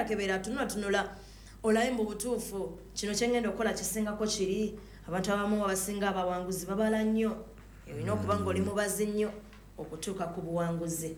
kebera tunula olaye mu butuufu kino kyengenda okukola kisingako kiri abantu abamu abasinga abawanguzi babala nnyo olina okuba nga oli mubazi nnyo okutuuka ku buwanguzi.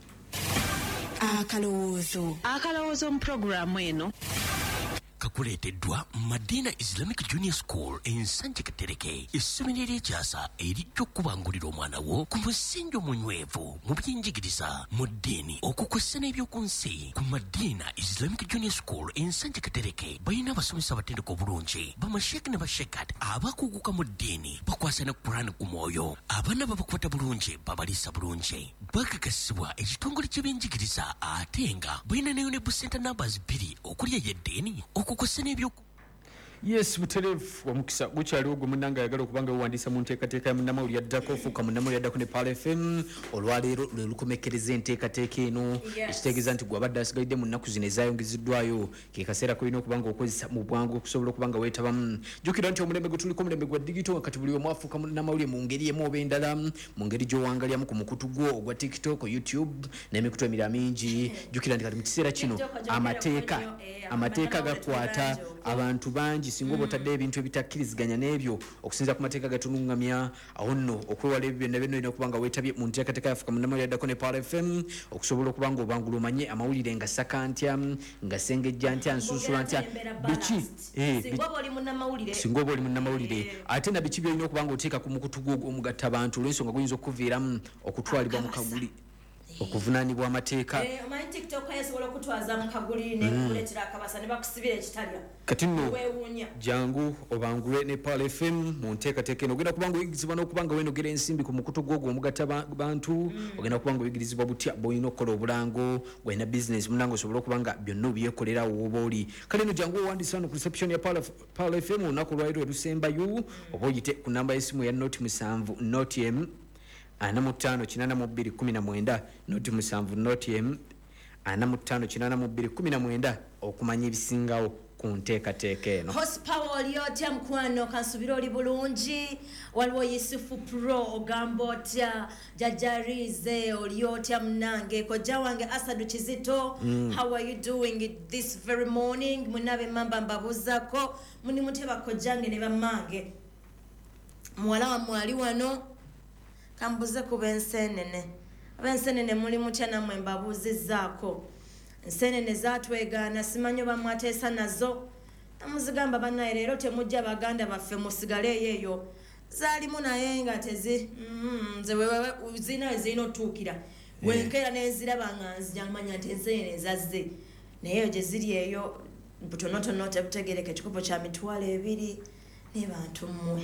Akalowoozo mu programu eno kakuleeteddwa Madina Islamic Junior School Ensanje Katereke. Essomero ery'ekyasa erijja okubangulira omwana wo ku musingi omunywevu mu by'enjigiriza mu ddiini okukwessa n'ebyoku nsi. Ku Madina Islamic Junior School Ensanje Katereke balina abasomesa abatendeka obulungi bamasheke ne bashekat abakuguka mu ddiini bakwasa ne Qur'an ku mwoyo. Abaana babakwata bulungi babaliisa bulungi. Bakakasibwa ekitongole ky'ebyenjigiriza ate nga balina ne Unable Center numbers 2 okuli ey'eddiini Yes, Buterevu omukisa gukyali ogwo munnanga ayagala okubanga wewandiisa mu nteekateeka ya munnamawulire yaddako ofuuka munnamawulire yaddako ne Pal FM olwaleero lwe lukomekereza enteekateeka eno ekitegeeza nti gwabadde asigalidde mu nnaku zino ezaayongezeddwayo ke kaseera kolina okubanga okozesa mu bwangu okusobola okubanga weetabamu. Jjukira nti omulembe gwe tuliko mulembe gwa digito kati buli omu afuuka munnamawulire mu ngeri emu oba endala mu ngeri gy'owangalyamu ku mukutu gwo ogwa TikTok, YouTube n'emikutu emirala mingi. Jjukira nti kati mu kiseera kino amateeka gakwata abantu bangi singa obotadde ebintu ebitakkiriziganya n'ebyo okusinza ku mateeka gatunungamya awo nno okwewala ebyo byonna byonna olina okuba nga weetabye mu nteekateeka yafuka munnamawulire yaddako ne Pal FM okusobola okuba nga obangula omanye amawulire nga saka ntya nga sengejja ntya nsunsula ntya biki singa oba oli munnamawulire ate na biki byolina okuba nga oteeka ku mukutu gwo ogw'omugatta abantu olw'ensonga guyinza okuviiramu okutwalibwa mu kaguli okuvunaanibwa amateeka. Omanyi TikTok yasobola okutwaza mu kaguli n'ekuleetera akabasa ne bakusibira ekitalya. Kati nno jangu obangulwe ne Pal FM mu nteekateeka eno ogenda kubanga oyigirizibwa n'okubanga weenogera ensimbi ku mukutu gw'ogwo omugatta bantu ogenda kubanga oyigirizibwa butya bw'olina okukola obulango gwalina bizinesi munange osobola okubanga byonna obyekolera wooba oli. Kale eno jangu owandiisa wano ku reception ya Pal FM olunaku lwaliro erusembayo oba oyite ku namba y'essimu ya noti 7 noti M 458219 noti 7 noti M 458219 okumanya ebisingawo ku nteekateeka eno. Horsepower oli otya mukwano kansubira oli bulungi waliwo Yusufu Pro ogamba otya jajarize oli otya munange kojja wange Asadu Kizito how are you doing this very morning munabe mamba mbabuzako muni muteba kojjange ne bamange muwala wa mwali wano kambuze kuba ensenene abensenene muli mutya namwe mbabuzizzaako ensenene zatwegaana simanyo bamwateesa nazo namuzigamba bannaye leero temujja baganda baffe musigale eyo zaalimu naye nga tezi nze zina ezirina otuukira wenkeera neziraba nga nzijamanya nti ensenene zazze naye eyo gye ziri eyo butonotono tebutegereka ekikopo kya mitwalo 2 ne bantu mmwe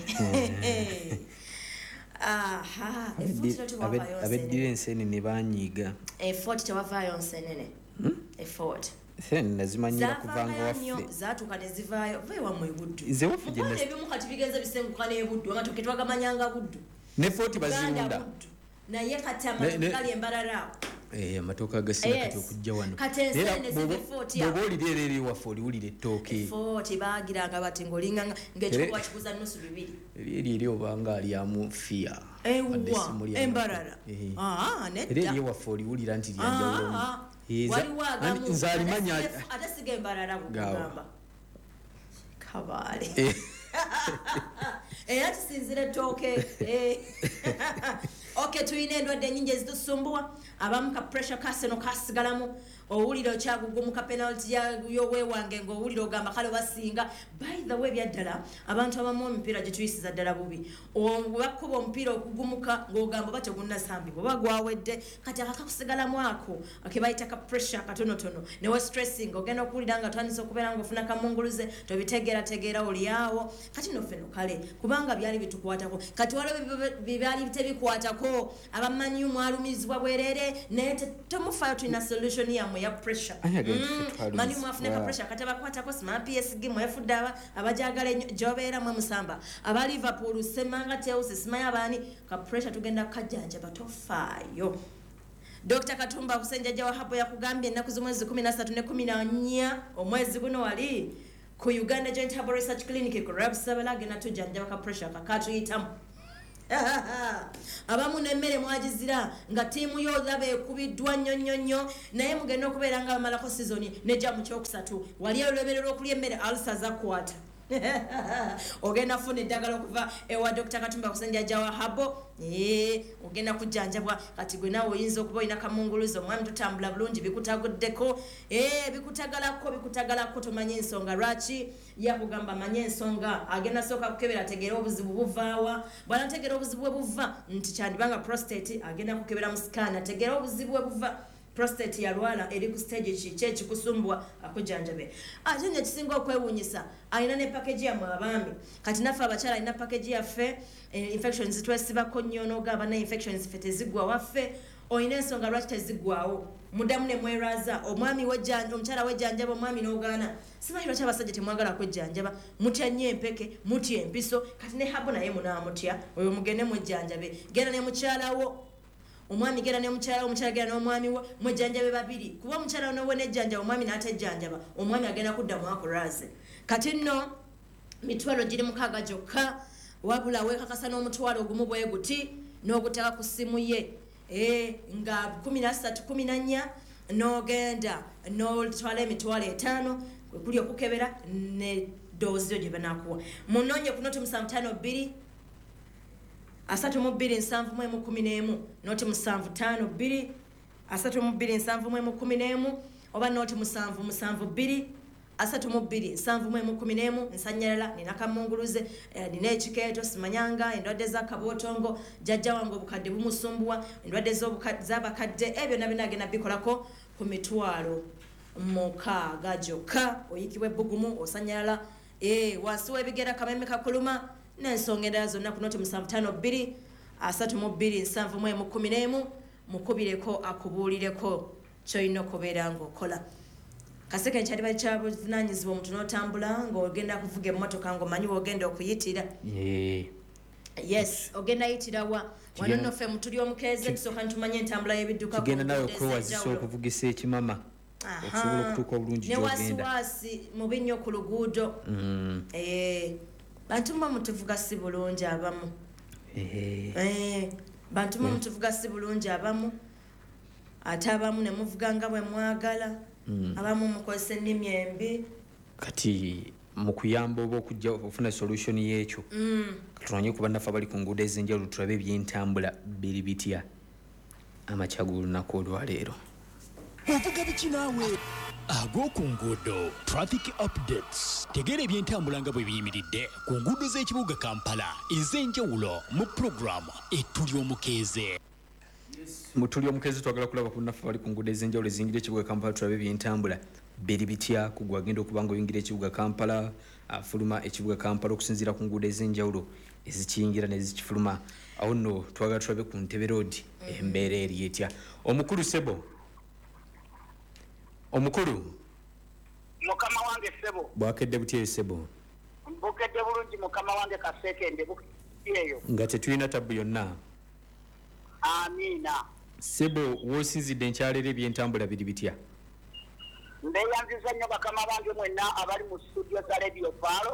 abeddira ensenene banyiiga effort tewavaayo nsenene effort ensenene nazimanyira kuvanga waffe zaatuuka ne zivaayo veewamwe buddu nze waffe ebimu kati bigenze bisenguka n'ebuddu nga toke twagamanyanga buddu n'effort bazirunda naye kati amatogali embalala amatooka agasinga kati okujja wano bw'oba olira era eri waffe oliwulira ettooke effort baagiranga bati ng'olinganga ng'ekikuba kikuza nnusu 2 eri obanga alyamu fiya embalala era eri waffe oliwulira nti lyanjawulo nze alimanya ate siga embalala kugamba kabaale era kisinzira ettooke okay tuyina endwadde ennyingi ezitusumbuwa abamu ka pressure kaseno kasigalamu owulira okyagugumuka penalty yoweewange ng'owulira ogamba kale basinga by the way byaddala abantu abamu emipiira gye tuyisiza ddala bubi bakkuba omupiira okugumuka ng'ogamba oba tegunnasambibwa oba gwawedde kati akakusigalamu ako akebayita ka pressure katonotono newe stressing ogenda okuwulira nga twanisa okubeera ng'ofuna kamunguluze tobitegeerategeera oliawo kati nofeno kale kubanga byali bitukwatako kati waliwo byali tebikwatako abamanyi mwalumizibwa bwerere naye temufayo tulina solution yamwe ya pressure mani mwafuna ka pressure kati abakwatako sima PSG mwefudde abajagala jobeera mwe musamba aba Liverpool semanga Chelsea simanya abani ka pressure tugenda kajjanja batofayo. Dr. Katumba kusenjaja wa hapo ya kugambia ennaku z'omwezi 13 ne 14 omwezi guno wali ku Uganda Joint Herbal Research Clinic ku Rabsabala gena tujanja ka pressure kakatu yitamu abamu n'emmere mwagizira nga ttiimu yo olaba ekubiddwa nnyo naye mugenda okubeera nga bamalako sizoni nejja mu kyokusatu wali oluleberera okulya emmere alsa zakwata ogenda funa eddagala okuva ewa Dr. Katumba Kusanja Jawa Habo ogenda kujjanjabwa kati gwe nawe oyinza okuba olina kamunguluzo omwami tutambula bulungi bikutaguddeko bikutagalako tomanye ensonga lwaki yakugamba manye ensonga agenda sooka kukebera ategeera obuzibu buvaawa bw'anategeera obuzibu bwe buva nti kyandibanga prostate agenda kukebera mu sikaani ategeera obuzibu bwe buva prostate yalwala eri ku stage ki ekikusumbwa akujjanjabe ate nyo kisinga okwewuunyisa alina ne package yammwe abaami kati naffe abakyala alina package yaffe infections twesibako nnyo n'ogamba na infections ffe teziggwa waffe olina ensonga lwaki teziggwawo muddamu ne mwerwaza omwami omukyala wejjanjaba omwami n'ogaana simanyi lwaki abasajja temwagala kwejjanjaba mutya nnyo empeke mutya empiso kati ne habo naye munaamutya oyo mugende mwejjanjabe genda ne mukyalawo omwami gera ne mukyala omukyala gera n'omwami we mwejjanjabe babiri kuba omukyala nowe nejjanjaba omwami n'atejjanjaba omwami agenda kuddamu akulaze kati nno mitwalo giri 6 gyokka wabula weekakasa n'omutwalo ogumu bwe guti n'oguteka ku ssimu ye nga 13-14 n'ogenda n'otwala emitwalo 5 kuli okukebera ne doozi yo gye banakuwa munoonye ku noti 752 3271 noti 752 3271 oba noti 772 3271 nsanyalala nina kamunguluze nina ekikeeto simanyanga endwadde z'akabootongo jjajja wange obukadde bumusumbuwa endwadde z'abakadde ebyo nabinagenda bikolako ku mitwalo 6 gyokka oyikibwa ebbugumu osanyalala wansi w'ebigera kameme kakuluma n'ensonga endala zonna ku noti 752 3271 mukubireko akubuulireko kyolina okubeera ng'okola kaseke nkyali bali kyabuvunaanyizibwa omuntu n'otambula ng'ogenda kuvuga emmotoka ng'omanyi w'ogenda okuyitira yes ogenda yitirawa wano nno ffe mutuli omukeeze tusooka nitumanya entambula y'ebidduka kigenda nawe okwewazisa okuvugisa ekimama okusobola okutuuka obulungi gy'ogenda ne wasiwasi mubi nnyo ku luguudo bantu mwe mutuvuga si bulungi abamu bantu mwe mutuvuga si bulungi abamu ate abamu ne muvuga nga bwe mwagala abamu mukozesa ennimi embi kati mu kuyamba oba okujja ofuna solution y'ekyo katunanye kuba naffe abali ku nguudo ez'enjawulo tulabe ebyentambula biri bitya amakya g'olunaku olwaleero ovuga biki naawe ag'oku nguudo traffic updates tegeera ebyentambula nga bwe biyimiridde ku nguudo z'ekibuga Kampala ez'enjawulo mu puroguramu ettuli omukeeze mutuli omukeezi twagala kulaba ku naffe bali ku nguudo ez'enjawulo eziyingira ekibuga Kampala tulabe ebyentambula biri bitya ku gwagenda okuba nga oyingira ekibuga Kampala afuluma ekibuga Kampala okusinziira ku nguudo ez'enjawulo ezikiyingira nezikifuluma awo nno twagala tulabe ku Ntebe Road embeera eri etya omukulu Sebo omukulu mukama wange Sebo bwakedde butya Sebo mbukedde bulungi mukama wange Kasekende bukeyo nga tetulina tabu yonna amina Sebo w'osinzidde enkyaleero ebyentambula biri bitya mbeyanziza nnyo bakama bange mwenna abali mu studio za Radio Palo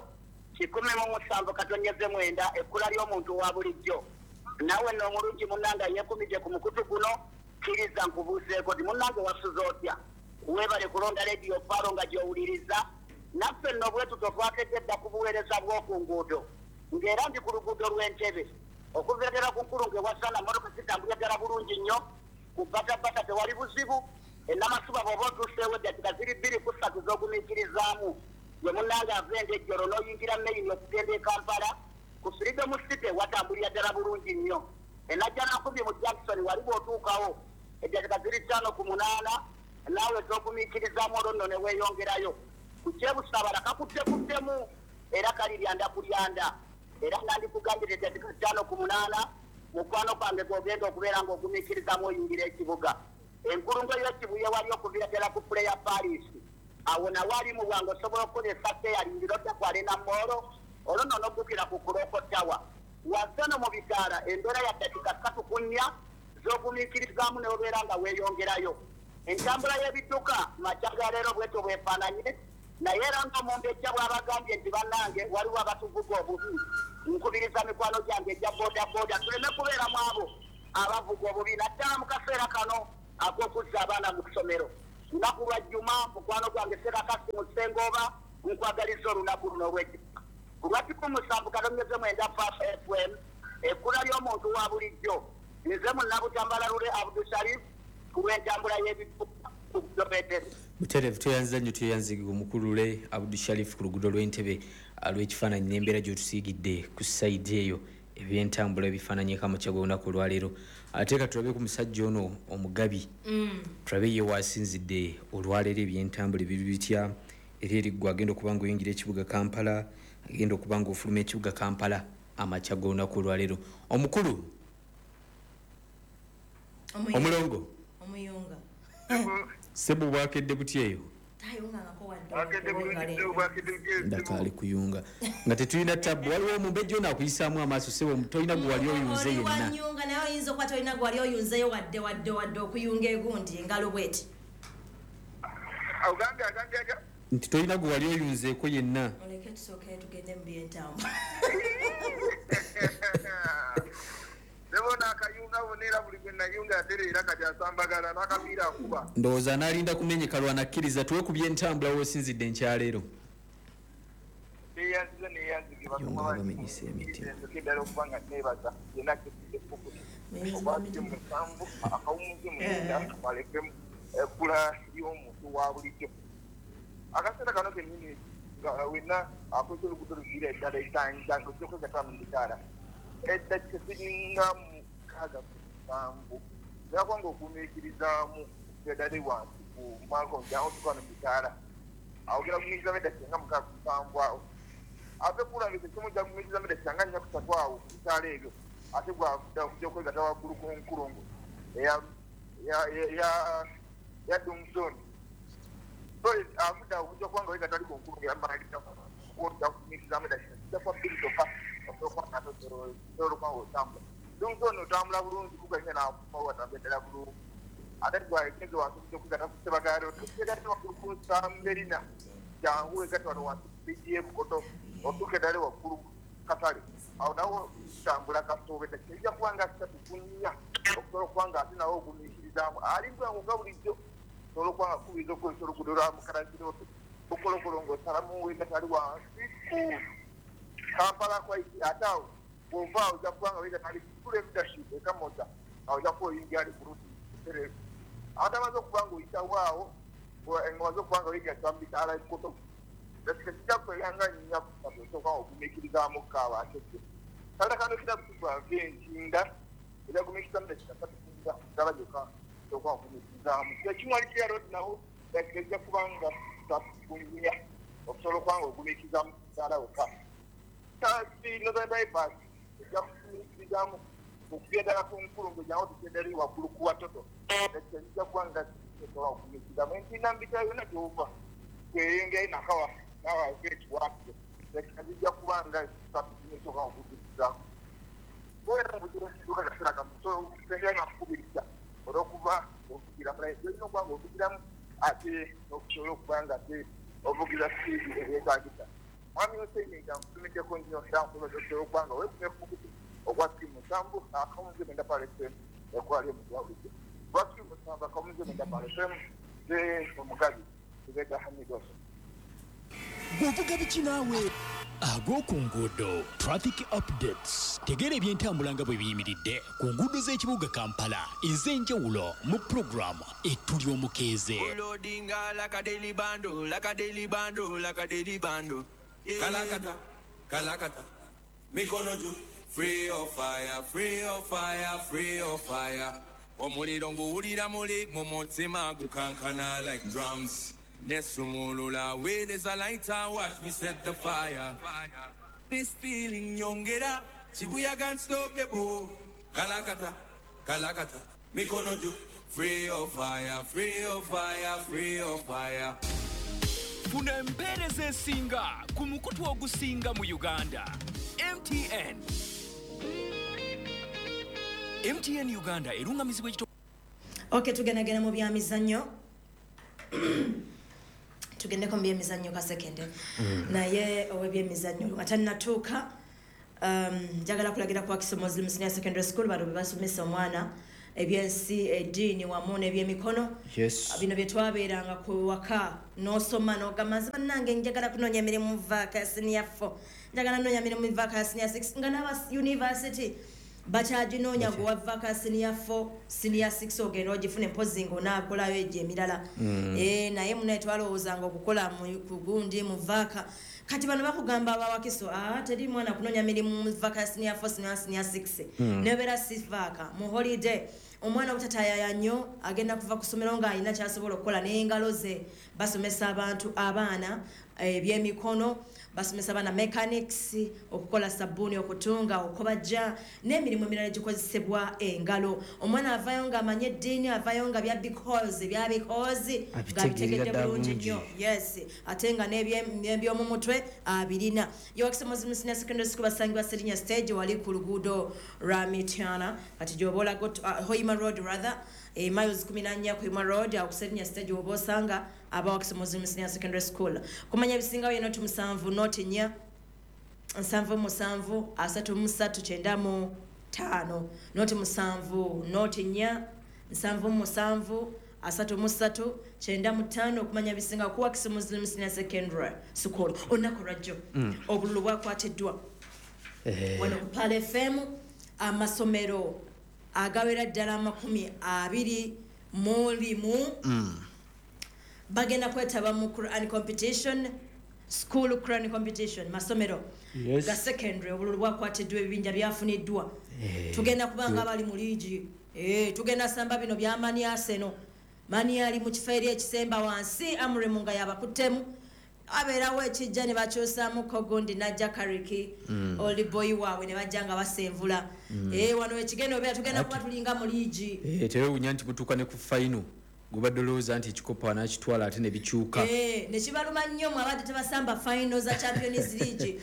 107.9 ekkula ly'omuntu wa bulijjo nawe nno omulungi munnanga yeekumidde ku mukutu guno kkiriza nkubuuseeko ti munnange wasuza otya weebale kulonda Radio Palo nga gy'owuliriza naffe nno bwetu totwakedde dda ku buweereza bw'oku nguudo ng'era ndi ku luguudo lw'Entebe okuveetera ku nkulunge wasana motoka zitambulira ddala bulungi nnyo ku batabata tewali buzibu enamasuba bw'oba otuuseewo eddakiika ziri 2-3 z'ogumiikirizaamu ye munnange avenda ejjoro n'oyingira meyini okugenda e Kampala ku Freedom City watambulira ddala bulungi nnyo enajja nakubye mu Jackson wali bw'otuukawo eddakiika ziri 5-8 naawe z'ogumiikirizaamu olwo nno ne weeyongerayo ku Kyebusabala kakuddekuddemu era kaliryanda kulyanda era nandikugambira eddakiika 5-8 mukwano gwange gw'ogenda okubeera ng'ogumiikirizaamu oyingira ekibuga enkulungo y'ekibuye wali okuvira ddala ku Player Paris awo nawaali mu bwange osobola okukozesa teyalingiro takwale na moolo olwo nno n'oggukira ku Kuloko Tower wazano mu bitaala embeera ya ddakiika 3-4 z'ogumiikirizaamu ne obeera nga weeyongerayo entambula y'ebidduka makya ga leero bwetyo bwefaananye naye era ng'omumbejja bw'abagambye nti bannange waliwo abatuvuga obubi nkubiriza mikwano gyange ejja boodabooda tuleme kubeeramu abo abavuga obubi naddala mu kaseera kano ak'okuzza abaana mu ssomero lunaku lwa jjuma mukwano gwange serakasi mu ssengooba nkwagaliza olunaku luno olw'ejjuma ku lwa 17.9 FM ekkula ly'omuntu wa bulijjo nze munnabutambala lule Abdusharif ku lw'entambula y'ebibuga ku Petero. Muterevu tweyanziza nnyo tweyanzigibwa omukulule Abdusharif ku luguudo lw'Entebbe lw'ekifaananyi n'embeera gy'otusiigidde ku sayidi eyo ebyentambula ebifaananyika mu kyago olunaku olwaleero ate ka tulabe ku musajja ono omugabi tulabe ye waasinzidde olwaleero ebyentambula ebiri bitya era eriggwa agenda okuba nga oyingira ekibuga Kampala agenda okuba nga ofuluma ekibuga Kampala amakya g'olunaku olwaleero omukulu omulongo omuyunga Sebu bwakedde butya eyo ndakaali kuyunga nga tetulina tabu waliwo omumbejja ono akuyisaamu amaaso sebo tolina gwe wali oyunze yenna naye oyinza okuba tolina gwe wali oyunzeyo wadde okuyunga egundi engalo bweti nti tolina gwe wali oyunzeeko yenna oleke tusooke tugende mu byentambula ndowooza anaalinda kumenyeka lwanakkiriza tuwe ku byentambula woosinzidde enkyaleero bamenyisa emitima akaseera kano kennyini nga wenna akozesa oluguudo luviira eddala ekitanja ngaokyokwegatwa mu mitaala eddakika ziringa mukaaga ku 7 zakwanga okumiikirizaamu eddala wansi ku Malcolm jangu tukwana mu mitaala awogera kumiikirizamu eddakika nga mukaaga ku 7 awo ate kulangisa ekimu gya kumiikirizamu eddakika nga 4 ku 3 awo ku mitaala ebyo ate gwakudda okujja okwegatta waggulu ku nkulungu ya Dumzoni avuda okujja kubanga wega tali kunkulungu yamalira kuwota kumiikirizamu eddakika kijja kwa 2 zokka osobola otambula Dumzoni otambula bulungi kuganya nakufa watambula eddala bulungi ate gwagenze wansi okujja okwegatta ku Sebagala otukegatte waggulu ku Samberina jangu wegatte wano wansi ku BGA Bukoto otuuka eddala waggulu Katale awo nawo tambula kasooba eddakika ejja kuba nga 3 ku 4 okusobola okuba nga ate nawo ogumiikirizaamu alimbwangu nga bulijjo osobola okuba nga kubiza okozesa oluguudo lwa Mukarankiroto okolokolongo ng'osalamu wega tali wansi ku Kampala kwaiti ate awo bw'ova awo ojja kuba nga wega tali kutula leadership ekamoza awo ojja kuba oyingira ali buluti tereevu ate amaze okuba nga oyitawo awo ng'omaze okuba nga wega twambitaala ekkoto eddakika kijja kweyanga nnya kusatu osooka nga ogumiikirizaamu kaaba atedde kale kano kira kutugwava entinda era gumiikirizamu eddakika 3 ddala gyokka osooka ogumiikirizaamu ekimwali kya road nawo eddakika ejja kuba nga 3 okusobola okuba nga ogumiikirizamu kitaala wokka Northern Bypass ejja kugumiikirizaamu okugenda ddala ku nkulungu jangu tugendali waggulu ku Watoto eddakika ejja kuba nga osobola ogumiikirizaamu entinda mbita yonna gyova kweyengeri nakawa nawa ekiwakire eddakika zijja kuba nga 3 osooka ogumiikirizaamu boera mbukiruka kaseera kamusendera nakukubiriza olwokuba ovugira mulala olina okuba nga ovugiramu ate n'okusobola okuba nga ate ovugira sipiidi eyeetaagisa mwami Oseyiga nkutumiddeko nnyo era nkuloza okusobola okuba nga weekumye ku mukutu ogwa 7 akamuze menda Pale FM ekwali omugwa bulijjo gwa 7 akamuze menda Pale FM ze omugabi Zubeda Hamidoso bw'ovuga biki naawe ag'oku nguudo traffic updates tegeera ebyentambula nga bwe biyimiridde ku nguudo z'ekibuga Kampala ez'enjawulo mu puroguramu ettuli omukeeze kalakata mikono juu free of fire free of fire free of fire omuliro nguwulira muli mu mutima gukankana like drums nesumulula where there's a lighter watch me set the fire this feeling nyongera chibuyaga unstoppable kalakata mikono juu free of fire free of fire free of fire funa empeereza esinga ku mukutu ogusinga mu Uganda MTN Uganda erungamizibwa ekito Okay, tugenagena mu byamizannyo tugendeko mu byemizannyo ka second naye ow'ebyemizannyo nga tannatuuka njagala kulagira ku Wakiso Muslim Senior Secondary School bano bebasomesa omwana ebyensi eddiini wamu n'ebyemikono bino bye twabeeranga ku waka n'osoma n'ogamba bannange njagala kunoonya emirimu mu vaaka ya senior 4 njagala noonya emirimu mu vaaka ya senior 6 nga n'aba university bakyaginoonya gwe wa vaaka ya senior 4 senior 6 ogenda ogifuna empozi ng'onaakolayo egyo emirala naye munaye twalowoozanga okukola ku gundi mu vaaka kati bano bakugamba aba Wakiso teri mwana kunoonya mirimu mu vaaka ya senior 4 senior 6 nebeera si vaaka mu holiday omwana obutataayaya nnyo agenda kuva ku ssomero ng'alina kyasobola okukola n'engalo ze basomesa abantu abaana ebyemikono basomesa abaana mechanics okukola sabbuuni okutunga okubajja n'emirimu emirala egikozesebwa engalo omwana avayo ng'amanye eddiini avayo nga ebya bikozi ng'abitegedde bulungi nnyo yes ate nga n'eby'omu mutwe abirina Wakiso Muslim Senior Secondary School basangibwa Serinnya stage wali ku luguudo lwa Mityana kati gy'oba olaga Hoima Road rather miles 14 ku Hoima Road akuserinya stage oba osanga aba Wakiso Muslim Senior Secondary School kumanya ebisinga bye noti 7 noti 4 7 3 3 5 noti 7 noti 4 7 3 5 okumanya ebisinga ku Wakiso Muslim Senior Secondary School olunaku lwajjo obululu bwakwatiddwa wano ku Pale FM amasomero agawera ddala 20 mulimu bagenda kwetaba mu Quran competition school Quran competition masomero ga secondary obululu bwakwatiddwa ebibinja byafuniddwa tugenda kubanga abali mu liigi tugenda samba bino byamani Arsenal mani ali mu kifeeri ekisemba wansi amuremu nga yabakuttemu abeerawo ekijja ne bakyosaamu kogundi najja kariki oli boy waabwe ne bajja nga basenvula wano ekigenda obeera tugenda kuba tulinga mu liigi tewewunya nti mutuuka ne ku final gubadde olowooza nti ekikopo anakitwala ate ne bikyuka ne kibaluma nnyo mu abadde tebasamba final za Champions League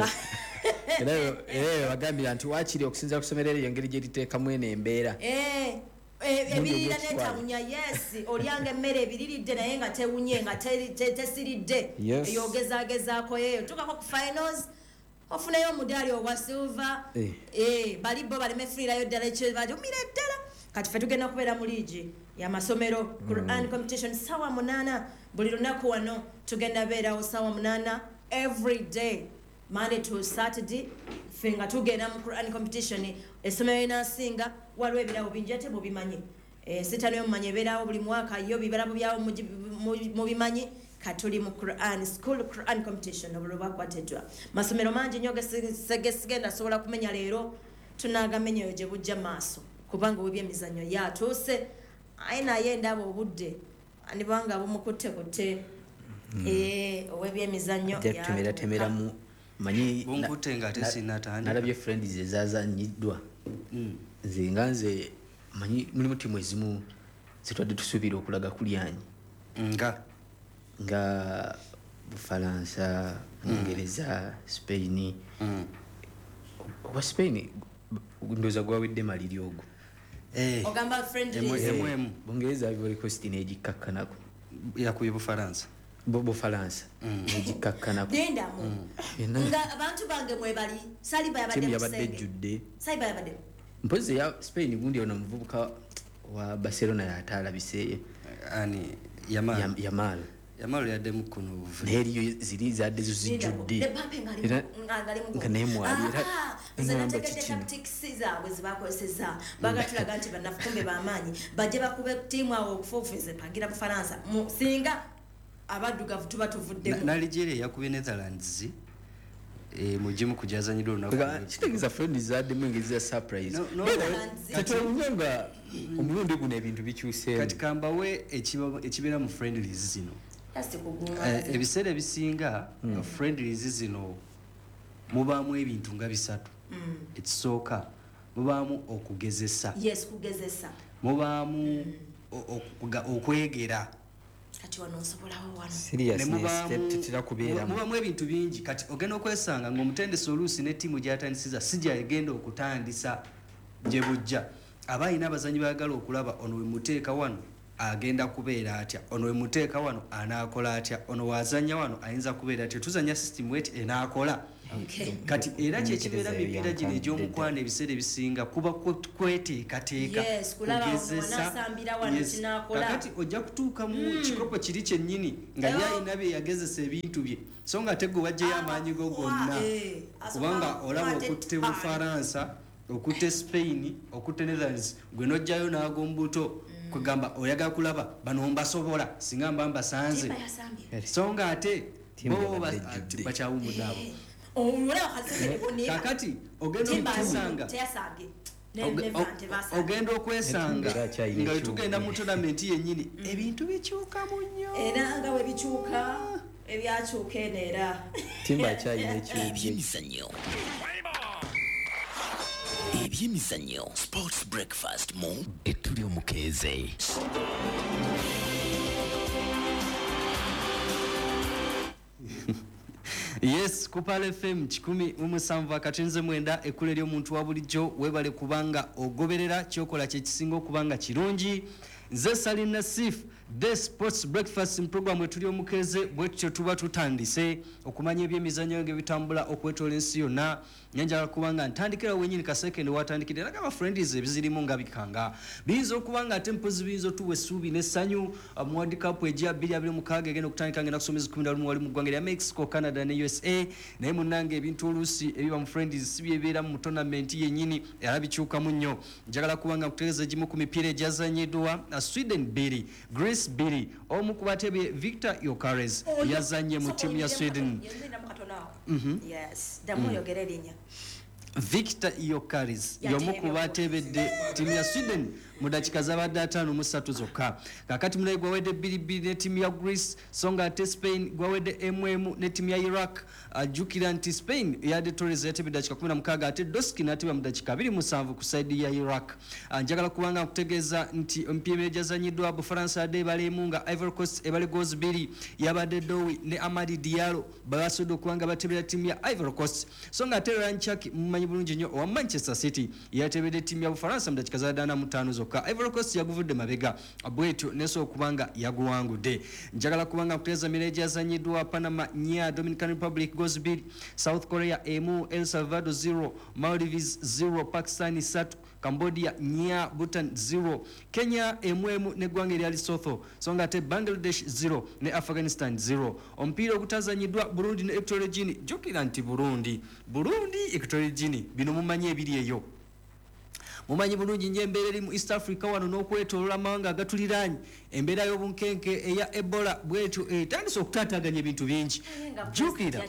era bagambira nti waakiri okusinza ku ssomero eryo engeri gye liteekamu eno embeera ebirira netawunya yes olyanga emmere ebiriridde naye nga tewunye nga tesiridde eyogezagezaako yeyo tukako ku finals ofunayo omudaali ogwa silver bali bo baleme fiirayo ddala ekyo balumira ddala kati ffe tugenda kubeera mu liigi y'amasomero Quran competition sawa 8 buli lunaku wano tugenda beerawo sawa 8 every day Monday to Saturday ffe nga tugenda mu Quran competition essomero linaasinga waliwo ebirabo bingi ate mubimanyi sitano yomumanyi ebeerawo buli mwaka yo bibirabo byawo mubimanyi katuli mu Quran school Quran competition obululu bwakwatiddwa masomero mangi nnyo gesigenda asobola kumenya leero tunaagamenyayo gye bujja maaso kubanga obyemizannyo yatuuse aye naye ndaba obudde anibanga bumukuttekutte ow'ebyemizannyo temeramu manyi bunkutte nga tesinatandika nalabye friends ezazanyiddwa nze manyi mulimu timu ezimu zitwadde tusuubira okulaga kulyanyi nga Bufalansa Bungereza Spain oba Spain ndowooza gwawedde maliri ogwo ogamba friendly Bungereza Ivory Coast n'egikakkanako yakuye Bufalansa egikakkanako dendamu nga abantu bange mwebali Saliba yabadde ejjudde Saliba yabadde mpozi ya Spain gundi ono muvubuka wa Barcelona yataalabise ani Yamal yadde mukuno n'eriyo ziri zadde zijjudde nga naye mwalira zenategedde tactics zaabwe zebakozeseza bagatulaga nti bannafumbe b'amaanyi bajje bakube ttiimu awo okufuufuze pagira Bufalansa singa abaddugavu tuba tuvuddemu na Nigeria yakubye Netherlands mujimu kujazanyira olunaku kitegeeza friends zaddemu engeri za surprise tetwewunyanga omulundi guno ebintu bikyuseemu kati kambawe ekibeera mu friendlies zino ebiseera ebisinga friendlies zino mubaamu ebintu nga 3 ekisooka mubaamu okugezesa mubaamu okwegera kati wano nsobolawo wano mubaamu ebintu bingi kati ogenda okwesanga ng'omutendesi oluusi ne ttiimu gyatandisiza si gyagenda okutandisa gye bujja aba alina abazanyi baagala okulaba ono we muteeka wano agenda kubeera atya ono we muteeka wano anaakola atya ono wazanya wano ayinza kubeera atya tuzanya system wet enaakola kati era kyekibeera mipiira gino egy'omukwano ebiseera ebisinga kuba kweteekateeka kakati ojja kutuuka mu kikopo kiri kyennyini nga yalina bye yagezesa ebintu bye so nga tegwe wajjeyo amaanyi go gonna kubanga olaba okutte Bufaransa okutte Spain okutte Netherlands gwe nojjayo n'agombuto kugamba oyagala kulaba bano mbasobola singa mba mbasanze so nga ate bo bakyawumuddabo kakati ogenda okwesanga nga wetugenda mu tournament yennyini ebintu bikyuka mu nnyo era nga we bikyuka ebyakyuka eno era timba kyayina ebyemizannyo sports breakfast mu etuli omukeeze yes kupala FM 107 akatenze mwenda ekule lyo muntu wa bulijjo webale kubanga ogoberera kyokola kye kisinga okubanga kirungi nze Salim Nasif the sports breakfast program etuli omukeze bwetyo tuba tutandise okumanya ebyemizannyo nge bitambula okwetola ensi yonna nyanjala kubanga ntandikira wenyini kasekende watandikira naga ba friends ebizirimu nga bikanga bizo okubanga tempozi bizo tuwe subi ne sanyu mu World Cup ejja 2026 egenda okutandika ngenda kusomeza 11 wali mu ggwanga lya Mexico Canada ne USA naye munange ebintu olusi ebiba mu friends sibyebeera mu tournament yennyini era bikyuka mu nnyo njagala kubanga kutegeeza gimu ku mipiira egyazanyiddwa Sweden 2 Greece 2 omu ku batebe Victor Yokares yazanye mu timu ya Sweden yes damu yogererinya Victor Yokaris yomu ku batebedde timu ya Sweden mu dakika zabadde 5 zokka kakati munayi gwawedde 2 ne timu ya Greece songa ate Spain gwawedde 1 ne timu ya Iraq ajukira nti Spain yadde Torres yatebedde dakika 16 ate Doski natebwa mu dakika 27 ku side ya Iraq njagala kubanga kutegeeza nti MPM ejazanyiddwa Bufaransa yadde balemu nga Ivory Coast ebale goals 2 yabadde Dowi ne Amadi Diallo babasodo kubanga batebera timu ya Ivory Coast songa ate Ranchaki mumanyi bulungi nnyo owa Manchester City yatebedde timu ya Bufaransa mu dakika za 5 zokka Ivory Coast yaguvudde mabega bwetyo neso okubanga yaguwangudde njagala kubanga kuteeza mireja yazanyiddwa Panama nya Dominican Republic goals 2 South Korea 1 El Salvador 0 Maldives 0 Pakistan 3 Cambodia nya Bhutan 0 Kenya 1 ne gwanga erya Lesotho songa ate Bangladesh 0 ne Afghanistan 0 omupiira ogutazanyiddwa Burundi ne Equatorial Guinea jukira nti Burundi Equatorial Guinea bino mumanyi ebiri eyo mumanyi bulungi nje embeera eri mu East Africa wano n'okwetoloola amawanga agatuliraanye embeera y'obunkenke eya Ebola bwetyo etandise okutaataaganya ebintu bingi jukira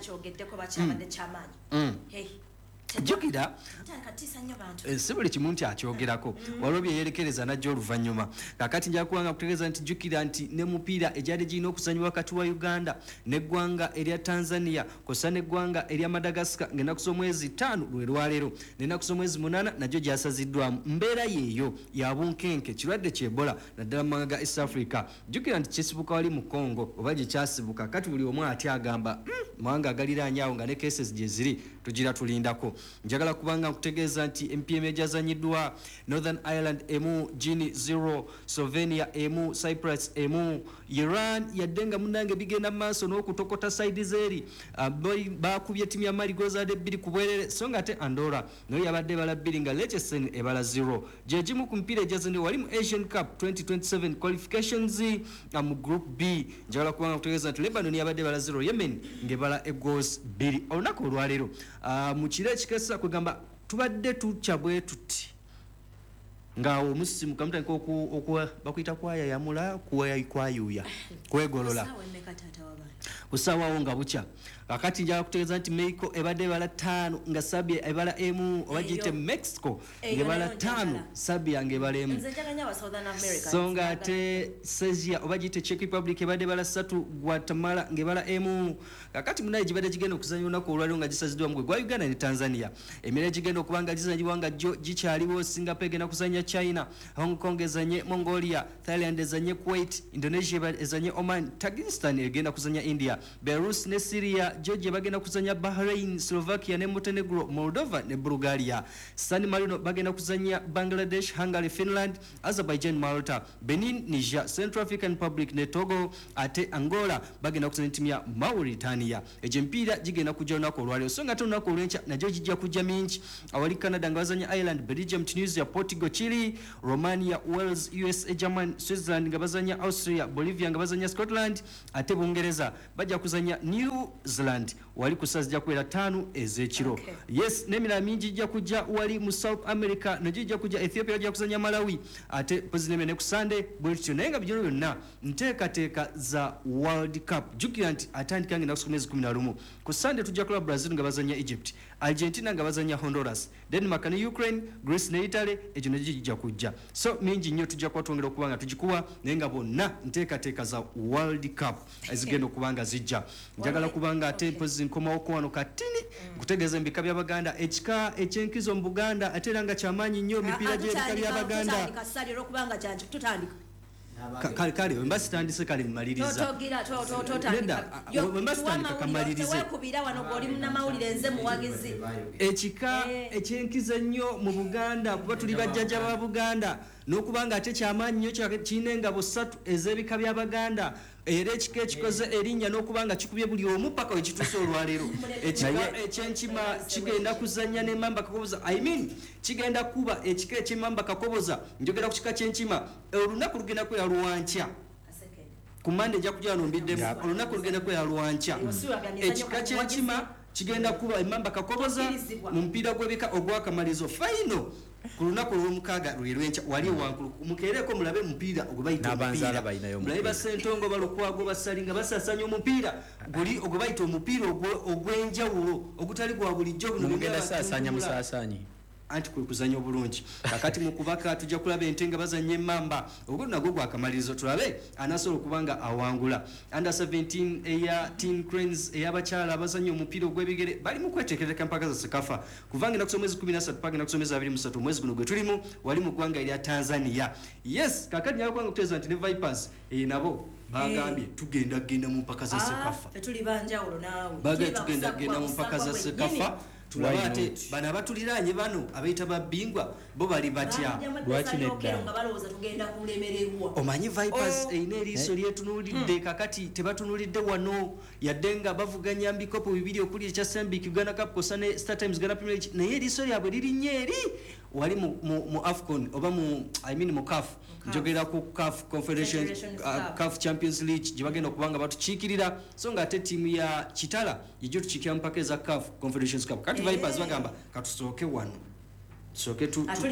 jukira si buli kimu nti akyogerako waliwo byeyerekereza najja oluvannyuma kakati njala kubanga kutegeeza nti jukira nti ne mupiira egyali girina okuzanywa wakati wa Uganda neggwanga erya Tanzania kosa neggwanga erya Madagascar ng'ennaku z'omwezi 5 lwe lwaleero n'ennaku z'omwezi 8 najjo gyasaziddwamu mbeera yeeyo ya bunkenke kirwadde ky'Ebola naddala mu mawanga ga East Africa jukira nti kyesibuka wali mu Congo oba gye kyasibuka kati buli omu ati agamba mawanga agaliraanye awo nga ne cases gye ziri tugira tulindako njagala kubanga kutegeeza nti MPM ejazanyiddwa Northern Ireland emu Guinea 0 Slovenia emu Cyprus emu Iran yaddenga munange bigenda maaso n'okutokota side zeri bakubye timu ya Mali goza de 2 ku bwerere songa ate Andorra nayo yabadde bala 2 nga Liechtenstein ebala 0 jejimu ku mpira ejazanyiddwa wali mu Asian Cup 2027 qualifications mu group B njagala kubanga kutegeeza nti Lebanon yabadde bala 0 Yemen ngebala goals 2 olunaku olwaleero mu kire kikesa kugamba tubadde tuchabwe tuti ngawo musimu kamutandika okuwa bakuyita kwaya yamula kwayuya kwegolola kusawawo nga bucha kakati njala kutegeeza nti Mexico ebadde ebala 5 nga Serbia ebala emu obagiyite Mexico ngebala 5 Serbia ngebala emu songa ate Serbia obagiyite Czech Republic ebadde ebala 3 Guatemala ngebala emu kakati munaye gibadde gigenda okuzanya olunaku olwaliwo nga gisaziddwa mugwe gwa Uganda ne Tanzania emere gigenda okubanga gizanyibwa nga jo gikyaliwo Singapore egenda kuzanya ezanya China, Hong Kong ezanye Mongolia, Thailand ezanye Kuwait, Indonesia ezanye Oman, Tajikistan egenda kuzanya India, Belarus ne Syria, Georgia bagenda kuzanya Bahrain, Slovakia ne Montenegro, Moldova ne Bulgaria, San Marino bagenda kuzanya Bangladesh, Hungary, Finland, Azerbaijan, Malta, Benin, Niger, Central African Republic ne Togo, ate Angola bagenda kuzanya timu ya Mauritania. Ejempira jigenda kujja olunaku olwaleero so nga ate olunaku olw'enkya najyo kijja kujja mingi. Awali Canada nga bazanya Ireland, Belgium, Tunisia, Portugal, Chile, Romania, Wales, USA, Germany, Switzerland nga bazanya Austria, Bolivia nga bazanya Scotland, ate Bungereza bajja kuzanya New Zealand. Wali kusa zijja kubeera 5 ez'ekiro. Yes, n'emirala mingi ijja kujja wali mu South America, najyo ijja kujja Ethiopia bajja kuzanya Malawi, ate pozine ne ku Sunday bwetyo naye nga bijolo byonna nteekateeka za World Cup. Jjukira nti atandika ngenda ku mwezi 11. Ku Sunday tujja kulaba Brazil nga bazanya Egypt, Argentina nga bazanya Honduras, Denmark ne Ukraine, Greece ne Italy, egyo najyo ijja kujja. So mingi nnyo tujja kuba twongera okuba nga tugikuwa naye nga bonna nteekateeka za World Cup ezigenda okuba nga zijja. Njagala kubanga ate mpozi nkomawo ku wano katini kutegeeza embika by'Abaganda ekika ekyenkizo mu Buganda ate era nga kyamaanyi nnyo emipiira gy'ebika by'Abaganda. Kale wemba sitandise kale mmaliriza ekika ekyenkiza ennyo mu Buganda kuba tuli bajjajja ba Buganda n'okubanga ate kyamaanyi nnyo kirina engabo 3 ez'ebika by'Abaganda era ekika ekikoze erinnya n'okubanga kikubye buli omu paka we kituuse olwaleero. Ekika ekyenkima kigenda kuzannya n'emmamba kakoboza kigenda kuba ekika eky'emmamba kakoboza njogera ku kika ky'enkima olunaku lugenda kwera Luwankya ku Mande ejja kujja wano olunaku lugenda kwera Luwankya. Ekika ky'enkima kigenda kuba emmamba kakoboza mu mupiira gw'ebika ogwakamalizo final ku lunaku olw'omukaaga lwe lwenkya wali wankulu mukeereko mulabe mupiira ogwe bayita omupiira mulabe basentongo balokwago basali nga basasanya omupiira guli ogwe bayita omupiira ogw'enjawulo ogutali gwa bulijjo buno mugenda saasanya musaasanyi anti kwe kuzanya obulungi. Kakati mu kubaka tujja kulaba ente nga bazanya emmamba ogwo nagwo gwakamalirizo tulabe anasobola okubanga awangula. Under 17 eya Teen Cranes ey'abakyala abazanya omupiira ogw'ebigere bali mu kweteekereka mpaka za Sekafa kuvanga na kusomeza 13 paka na kusomeza 23 mwezi guno gwe tulimu wali mu ggwanga erya Tanzania. Yes, kakati nyayo kwanga kuteza nti ne Vipers nabo bagambye tugenda mu mpaka za Sekafa. Tuli banjawulo naawe. Bagambye tugenda mu mpaka za Sekafa. Tulabate bana batuliranye bano abayita babingwa bo bali batya lwaki nedda tugenda kulemererwa. Omanyi Vipers eine eriiso lyetunulidde kakati tebatunulidde wano yaddenga bavuganya mbikopo bibiri okuli ekya Sembik Uganda Cup kosane Star Times Uganda Premier League naye eriiso lyabwe lirinnye eri wali mu Afcon oba mu mu CAF njogera ku CAF Confederation CAF Champions League gye bagenda okubanga batukiikirira so nga ate ttiimu ya Kitala yejjo tukiikira mu mpaka za CAF Confederations Cup kati Vipers bagamba katusooke wano tusooke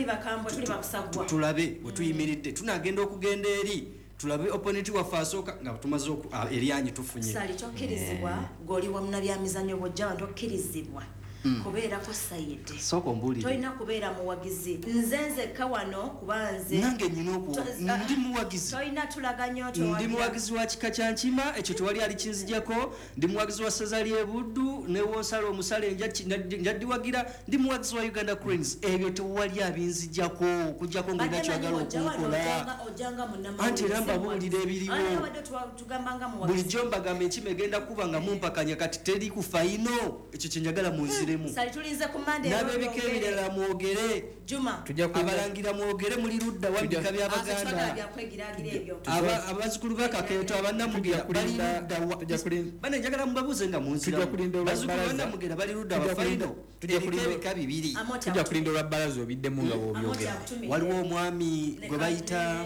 tulabe bwe tuyimiridde tunagenda okugenda eri tulabe opponent waffe asooka nga tumaze eryanyi tufunye sali tokkirizibwa goli wa munabyamizannyo bw'ojja abantu okkirizibwa kubeerako sayidi soko mbuli toyina kubeera muwagizi nzenze kawano kubanze nange nyina ndi muwagizi toyina tulaganyo ndi muwagizi wa kika kya nkima ekyo tewali ali kinzijako ndi muwagizi wa Sezali Ebuddu ne wonsalo omusale njaddiwagira ndi muwagizi wa Uganda Cranes ebyo tewali abinzijako kujjako ngenda kyagala okukola anti ramba buulira ebiriwo bulijjo mbagamba enkima egenda kuba nga mumpakanya kati teri ku faino ekyo kyenjagala munziremu n'abebika ebirala mwogere abalangira mwogere muli ludda wabika by'Abaganda abazukulu bakakeeto abanamugera bali ludda bane njagala mubabuuze nga munziramu bazukulu banamugera bali ludda bafaino ebika bibiri tujja kulinda olwabbalaza obiddemu nga bw'obyogera waliwo omwami gwe bayita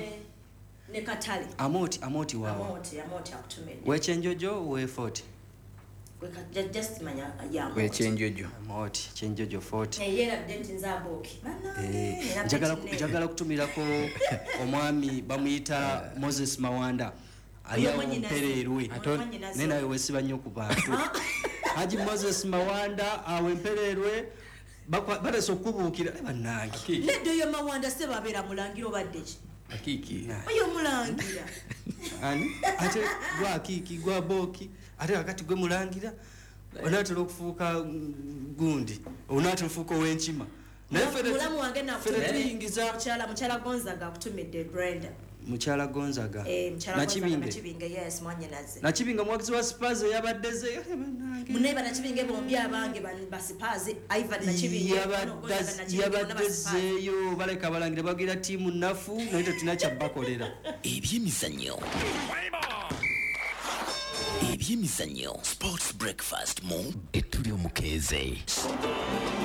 Amoti waawo wekyenjojo we 40 wekyenjojo kyenjojo 40 njagala kutumirako omwami bamuyita Moses Mawanda aliawo mpererwe naye nawe wesiba nnyo ku bantu Haji Moses Mawanda awe mpererwe balesa okubuukira bannange nedde oyo Mawanda se babeera mulangira obadde ki akiki oyo mulangira ate gwa akiki gwa boki ate kakati gwe mulangira onaatera okufuuka gundi onaatera okufuuka ow'enkima mulamu wange tuyingiza mukyala Gonzaga akutumidde Brenda mukyala Gonzaga Nakibinge yes mwanyinaze Nakibinge muwagizi wa Spurs yabaddeze muneba Nakibinge bombi abange ba Spurs Ivan Nakibinge yabaddezeyo baleka balangire bagira tiimu nafu naye tetulina kyabakolera ebyemizannyo sports breakfast mu etuli omukeeze